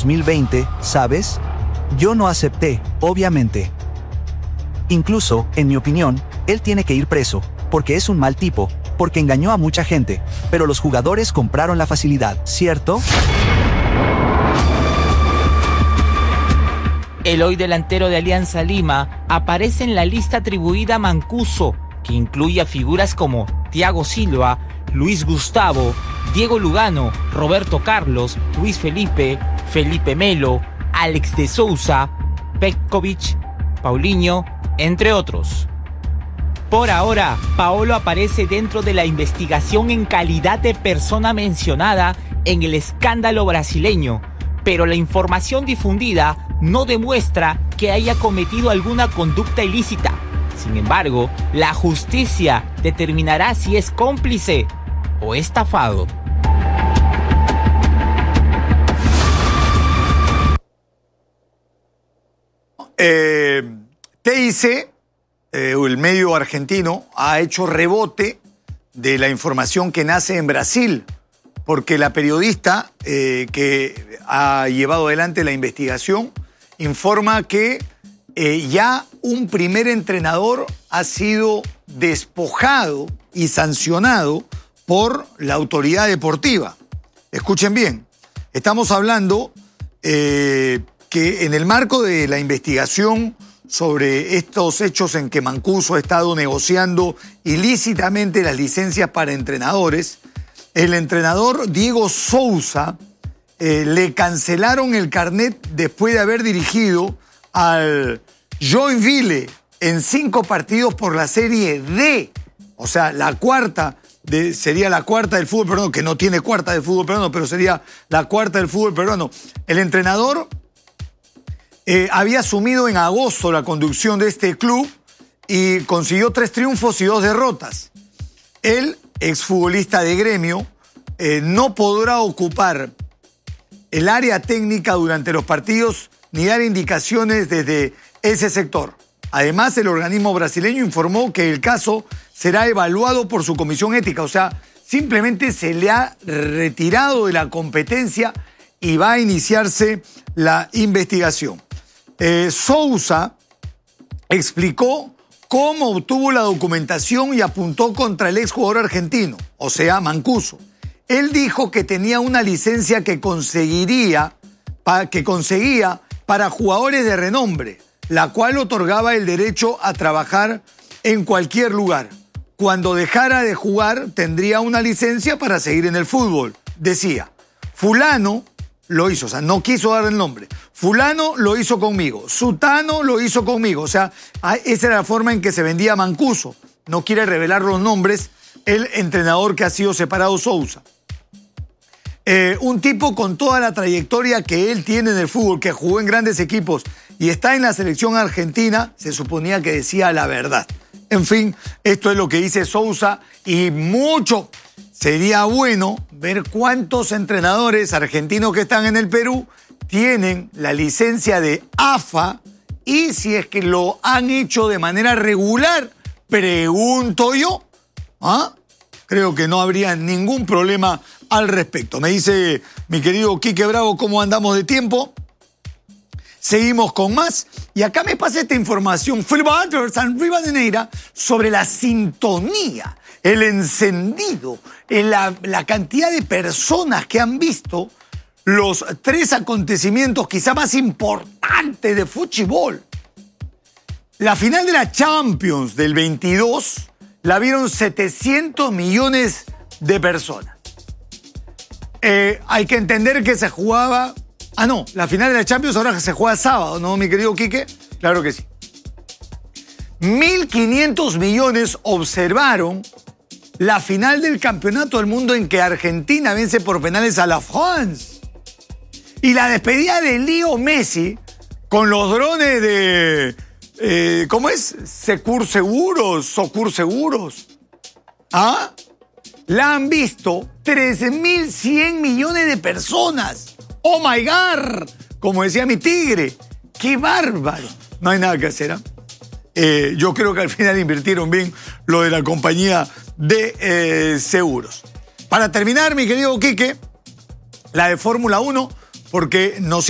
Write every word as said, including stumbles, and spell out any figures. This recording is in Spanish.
dos mil veinte, ¿sabes? Yo no acepté, obviamente. Incluso, en mi opinión, él tiene que ir preso, porque es un mal tipo, porque engañó a mucha gente, pero los jugadores compraron la facilidad, ¿cierto? El hoy delantero de Alianza Lima aparece en la lista atribuida a Mancuso, que incluye a figuras como Thiago Silva, Luis Gustavo, Diego Lugano, Roberto Carlos, Luis Felipe, Felipe Melo, Alex de Souza, Petkovic, Paulinho, entre otros. Por ahora, Paolo aparece dentro de la investigación en calidad de persona mencionada en el escándalo brasileño, pero la información difundida no demuestra que haya cometido alguna conducta ilícita. Sin embargo, la justicia determinará si es cómplice o estafado. Eh, T I C, eh, el medio argentino, ha hecho rebote de la información que nace en Brasil, porque la periodista eh, que ha llevado adelante la investigación informa que eh, ya un primer entrenador ha sido despojado y sancionado por la autoridad deportiva. Escuchen bien, estamos hablando eh, que en el marco de la investigación sobre estos hechos en que Mancuso ha estado negociando ilícitamente las licencias para entrenadores, el entrenador Diego Souza eh, le cancelaron el carnet después de haber dirigido al Joinville en cinco partidos por la Serie D, o sea, la cuarta, de, sería la cuarta del fútbol peruano, que no tiene cuarta del fútbol peruano, pero sería la cuarta del fútbol peruano. El entrenador eh, había asumido en agosto la conducción de este club y consiguió tres triunfos y dos derrotas. Él, exfutbolista de Gremio, eh, no podrá ocupar el área técnica durante los partidos ni dar indicaciones desde ese sector. Además, el organismo brasileño informó que el caso será evaluado por su comisión ética, o sea, simplemente se le ha retirado de la competencia y va a iniciarse la investigación. Eh, Souza explicó cómo obtuvo la documentación y apuntó contra el exjugador argentino, o sea, Mancuso. Él dijo que tenía una licencia que conseguiría, pa, que conseguía para jugadores de renombre, la cual otorgaba el derecho a trabajar en cualquier lugar. Cuando dejara de jugar, tendría una licencia para seguir en el fútbol. Decía, fulano lo hizo, o sea, no quiso dar el nombre. Fulano lo hizo conmigo, sutano lo hizo conmigo. O sea, esa era la forma en que se vendía Mancuso. No quiere revelar los nombres el entrenador que ha sido separado, Souza. Eh, un tipo con toda la trayectoria que él tiene en el fútbol, que jugó en grandes equipos y está en la selección argentina, se suponía que decía la verdad. En fin, esto es lo que dice Souza y mucho sería bueno ver cuántos entrenadores argentinos que están en el Perú tienen la licencia de A F A y si es que lo han hecho de manera regular, pregunto yo, ¿ah? Creo que no habría ningún problema al respecto. Me dice mi querido Quique Bravo cómo andamos de tiempo. Seguimos con más. Y acá me pasa esta información San Rivadeneira sobre la sintonía, el encendido, la, la cantidad de personas que han visto los tres acontecimientos quizá más importantes de fútbol. La final de la Champions del veintidós la vieron setecientos millones de personas. Eh, hay que entender que se jugaba... Ah, no, la final de la Champions ahora se juega sábado, ¿no, mi querido Quique? Claro que sí. mil quinientos millones observaron la final del Campeonato del Mundo en que Argentina vence por penales a la France. Y la despedida de Leo Messi con los drones de... Eh, ¿Cómo es? Secur Seguros, Socur Seguros. ¿Ah? La han visto trece mil cien millones de personas. ¡Oh, my God! Como decía mi tigre. ¡Qué bárbaro! No hay nada que hacer, ¿eh? Eh, yo creo que al final invirtieron bien lo de la compañía de eh, seguros. Para terminar, mi querido Quique, la de Fórmula uno, porque nos